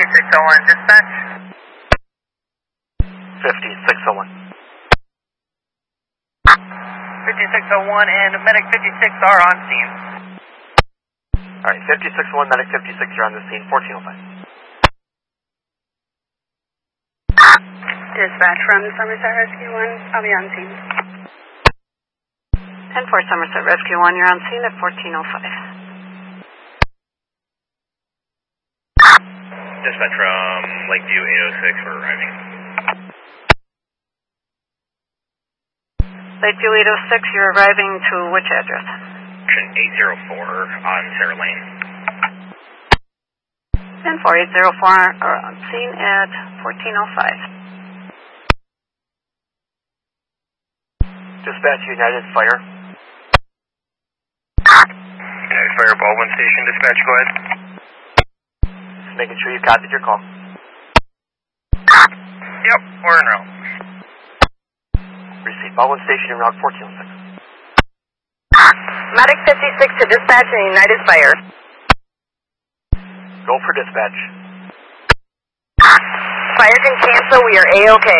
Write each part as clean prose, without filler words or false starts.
5601 dispatch. 5601. 5601 and medic 56 are on scene. Alright, 5601, medic 56 are on the scene, 1405. Dispatch from Somerset Rescue 1, I'll be on scene. 10-4 Somerset Rescue 1, you're on scene at 1405. Dispatch from Lakeview 806, we're arriving. Lakeview 806, you're arriving to which address? 804 on Sarah Lane. 10-4 804 are on scene at 1405. Dispatch United Fire. United Fire Baldwin Station, dispatch, go ahead. Just making sure you copied your call. Yep, we're en route. Receive Baldwin Station en route 1406. Medic 56 to dispatch and United Fire. Go for dispatch. Fire can cancel, we are A-OK.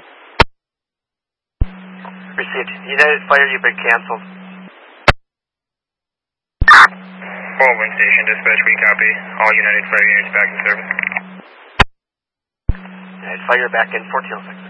Received. United Fire, you've been canceled. Baldwin Station, dispatch, we copy. All United Fire units back in service. United Fire back in 1406.